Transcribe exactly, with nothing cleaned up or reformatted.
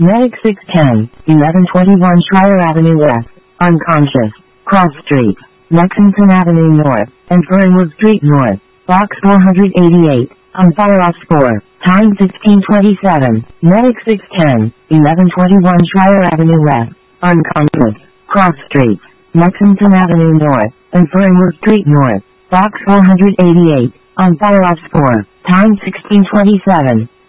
Medic six ten, eleven twenty-one Shire Avenue West, unconscious, Cross Street, Lexington Avenue North, and Fernwood Street North, Box four eighty-eight, on fire off score, time sixteen twenty-seven, Medic six ten, eleven twenty-one Shire Avenue West, unconscious, Cross Street, Lexington Avenue North, and Fernwood Street North, Box four eighty-eight, on fire off score, time sixteen twenty-seven.